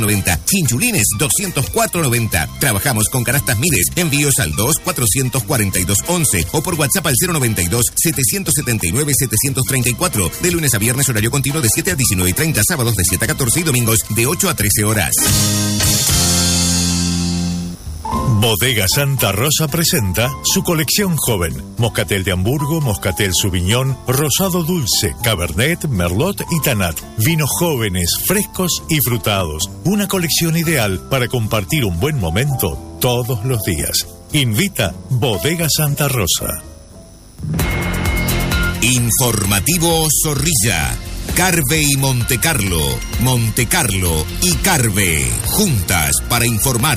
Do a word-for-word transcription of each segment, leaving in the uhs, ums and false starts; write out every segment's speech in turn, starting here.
noventa. Chinchulines doscientos cuatro noventa. Trabajamos con canastas Mides. Envíos al dos cuatrocientos cuarenta y dos once o por WhatsApp al cero noventa y dos setecientos setenta y nueve setecientos treinta y cuatro. De lunes a viernes horario continuo de siete a diecinueve y treinta, sábados de siete a catorce y domingos de ocho a trece horas. Bodega Santa Rosa presenta su colección joven. Moscatel de Hamburgo, Moscatel Sauvignon, Rosado Dulce, Cabernet, Merlot y Tanat. Vinos jóvenes, frescos y frutados. Una colección ideal para compartir un buen momento todos los días. Invita Bodega Santa Rosa. Informativo Zorrilla. Carve y Montecarlo. Montecarlo y Carve. Juntas para informar.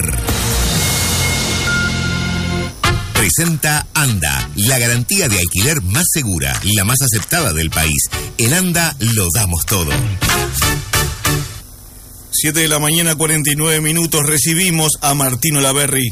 Presenta ANDA, la garantía de alquiler más segura y la más aceptada del país. En ANDA lo damos todo. siete de la mañana, cuarenta y nueve minutos. Recibimos a Martín Olaverri.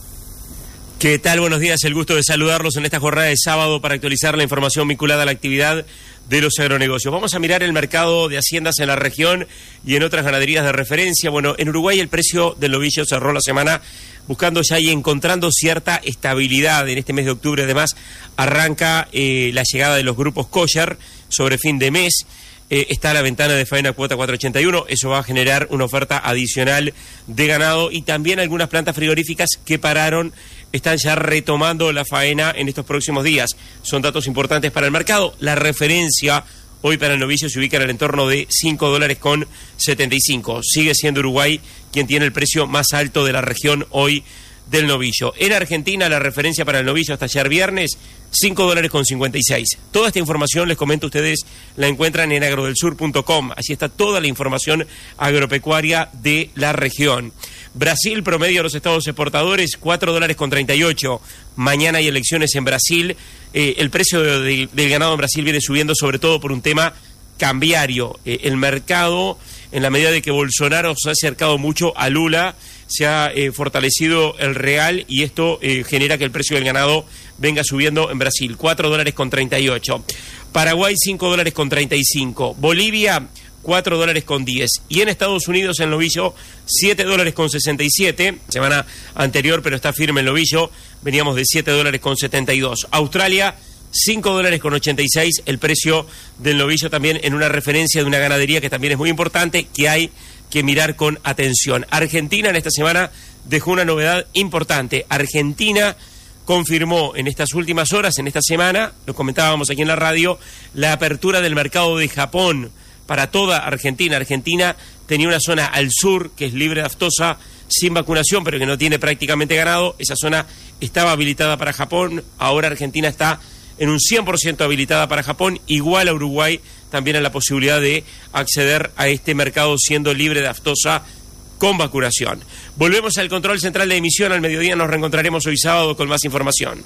¿Qué tal? Buenos días, el gusto de saludarlos en esta jornada de sábado para actualizar la información vinculada a la actividad de los agronegocios. Vamos a mirar el mercado de haciendas en la región y en otras ganaderías de referencia. Bueno, en Uruguay el precio del novillo cerró la semana buscando ya y encontrando cierta estabilidad. En este mes de octubre, además, arranca eh, la llegada de los grupos kosher sobre fin de mes. Eh, está la ventana de faena cuota cuatrocientos ochenta y uno, eso va a generar una oferta adicional de ganado y también algunas plantas frigoríficas que pararon están ya retomando la faena en estos próximos días. Son datos importantes para el mercado. La referencia hoy para el novillo se ubica en el entorno de cinco dólares con setenta y cinco. Sigue siendo Uruguay quien tiene el precio más alto de la región hoy del novillo. En Argentina la referencia para el novillo hasta ayer viernes, cinco dólares con cincuenta y seis. Toda esta información, les comento a ustedes, la encuentran en agrodelsur punto com. Así está toda la información agropecuaria de la región. Brasil, promedio de los estados exportadores, cuatro dólares con treinta y ocho. Mañana hay elecciones en Brasil. Eh, el precio de, de, del ganado en Brasil viene subiendo sobre todo por un tema cambiario. Eh, el mercado, en la medida de que Bolsonaro se ha acercado mucho a Lula, se ha eh, fortalecido el real y esto eh, genera que el precio del ganado venga subiendo en Brasil. cuatro dólares con treinta y ocho. Paraguay, cinco dólares con treinta y cinco. Bolivia, cuatro dólares con diez. Y en Estados Unidos el novillo, siete dólares con sesenta y siete. Semana anterior, pero está firme el novillo. Veníamos de siete dólares con setenta y dos. Australia, cinco dólares con ochenta y seis. El precio del novillo también en una referencia de una ganadería que también es muy importante, que hay que mirar con atención. Argentina en esta semana dejó una novedad importante. Argentina confirmó en estas últimas horas, en esta semana, lo comentábamos aquí en la radio, la apertura del mercado de Japón para toda Argentina. Argentina tenía una zona al sur que es libre de aftosa, sin vacunación, pero que no tiene prácticamente ganado. Esa zona estaba habilitada para Japón. Ahora Argentina está en un cien por ciento habilitada para Japón, igual a Uruguay también a la posibilidad de acceder a este mercado siendo libre de aftosa con vacunación. Volvemos al control central de emisión al mediodía, nos reencontraremos hoy sábado con más información.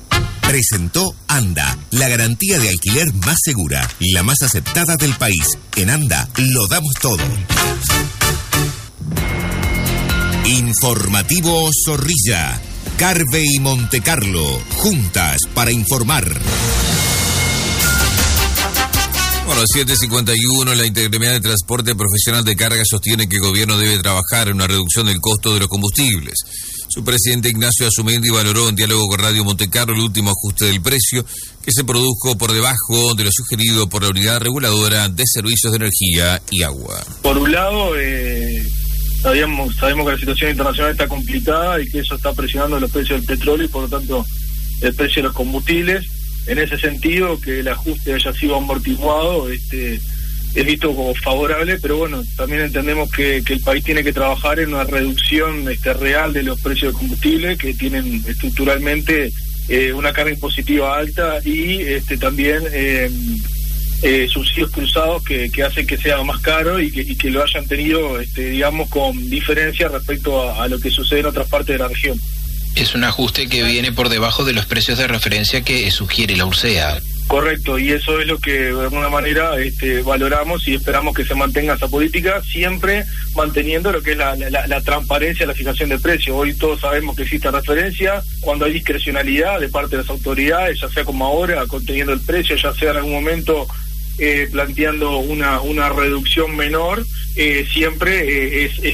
Presentó ANDA, la garantía de alquiler más segura y la más aceptada del país. En ANDA lo damos todo. Informativo Zorrilla. Carve y Montecarlo, juntas para informar. Bueno, siete cincuenta y uno, la Intergremial de Transporte Profesional de Carga sostiene que el gobierno debe trabajar en una reducción del costo de los combustibles. Su presidente Ignacio Azumendi valoró en diálogo con Radio Montecarlo el último ajuste del precio que se produjo por debajo de lo sugerido por la Unidad Reguladora de Servicios de Energía y Agua. Por un lado, eh, sabíamos, sabemos que la situación internacional está complicada y que eso está presionando los precios del petróleo y por lo tanto el precio de los combustibles. En ese sentido, que el ajuste haya sido amortiguado, este, es visto como favorable, pero bueno, también entendemos que, que el país tiene que trabajar en una reducción este, real de los precios de combustible, que tienen estructuralmente eh, una carga impositiva alta y este, también eh, eh, subsidios cruzados que, que hacen que sea más caro y que, y que lo hayan tenido, este, digamos, con diferencia respecto a, a lo que sucede en otras partes de la región. Es un ajuste que viene por debajo de los precios de referencia que sugiere la URSEA. Correcto, y eso es lo que de alguna manera este, valoramos y esperamos que se mantenga esa política, siempre manteniendo lo que es la, la, la transparencia de la fijación de precios. Hoy todos sabemos que existe referencia, cuando hay discrecionalidad de parte de las autoridades, ya sea como ahora, conteniendo el precio, ya sea en algún momento eh, planteando una, una reducción menor, eh, siempre eh, es, es